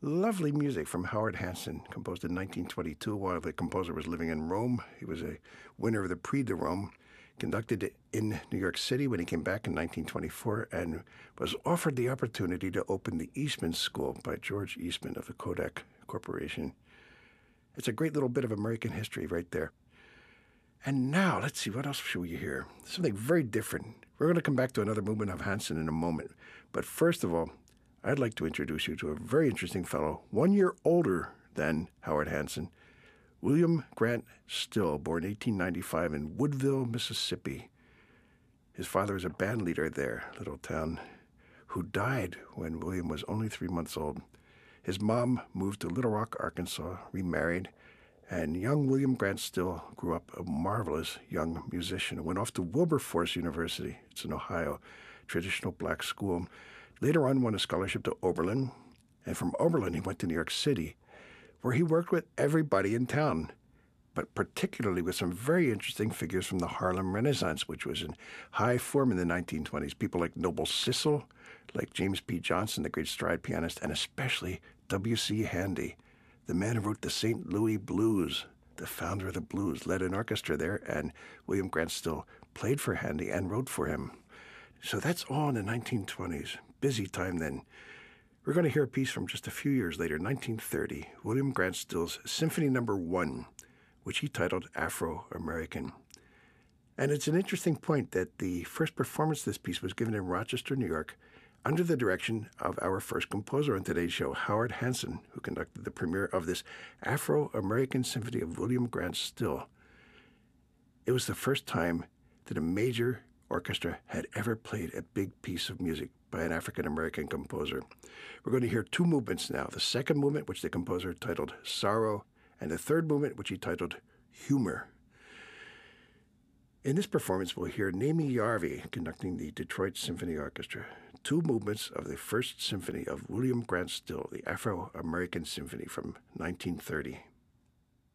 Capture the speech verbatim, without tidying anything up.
Lovely music from Howard Hanson, composed in nineteen twenty-two while the composer was living in Rome. He was a winner of the Prix de Rome, conducted it in New York City when he came back in nineteen twenty-four, and was offered the opportunity to open the Eastman School by George Eastman of the Kodak Corporation. It's a great little bit of American history right there. And now, let's see, what else should we hear? Something very different. We're going to come back to another movement of Hanson in a moment. But first of all, I'd like to introduce you to a very interesting fellow, one year older than Howard Hanson, William Grant Still, born eighteen ninety-five in Woodville, Mississippi. His father was a band leader there, little town, who died when William was only three months old. His mom moved to Little Rock, Arkansas, remarried, and young William Grant Still grew up a marvelous young musician and went off to Wilberforce University. It's in Ohio, traditional black school. Later on, won a scholarship to Oberlin, and from Oberlin, he went to New York City, where he worked with everybody in town, but particularly with some very interesting figures from the Harlem Renaissance, which was in high form in the nineteen twenties. People like Noble Sissle, like James P. Johnson, the great stride pianist, and especially W C. Handy, the man who wrote the Saint Louis Blues, the founder of the blues, led an orchestra there, and William Grant Still played for Handy and wrote for him. So that's all in the nineteen twenties. Busy time then. We're going to hear a piece from just a few years later, nineteen thirty, William Grant Still's Symphony Number One, which he titled Afro-American. And it's an interesting point that the first performance of this piece was given in Rochester, New York, under the direction of our first composer on today's show, Howard Hanson, who conducted the premiere of this Afro-American Symphony of William Grant Still. It was the first time that a major orchestra had ever played a big piece of music by an African-American composer. We're going to hear two movements now. The second movement, which the composer titled Sorrow, and the third movement, which he titled Humor. In this performance, we'll hear Nami Yarvi conducting the Detroit Symphony Orchestra. Two movements of the first symphony of William Grant Still, the Afro-American Symphony from nineteen thirty.